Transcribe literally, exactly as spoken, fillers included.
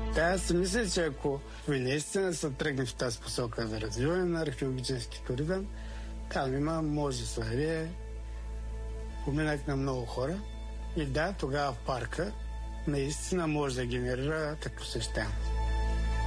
Та аз си мисля, че ако ви наистина се тръгне в тази посока за развиване на археологически туризъм, там има може славие, поминък на много хора и да, тогава в парка наистина може да генерира такъв посещаемост.